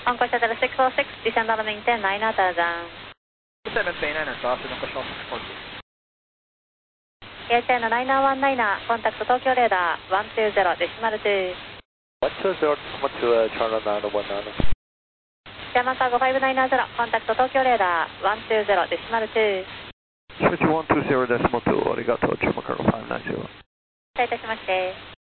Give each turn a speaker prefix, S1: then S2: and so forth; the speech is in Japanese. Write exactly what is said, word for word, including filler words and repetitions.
S1: Concourse Hotel six oh six, descend on maintain nine nine thousand.
S2: Descend maintain nine nine thousand, Concourse six oh six.
S1: エアチャイナナイナーワンナイナー、コンタクト東京レーダーワンツーゼロデシマルツー。
S3: ワンツーゼロデシマルツー、チャーナーナイナーワンナイナー。
S1: ジャーマンカーゴファイブナイナーゼロ、コンタクト東京レーダーワンツーゼロデシマルツー。
S3: switch one two zero decimal two、ありがとう、ジャーマンカーゴファイブナイナーゼロ。
S1: 失礼いたしまして。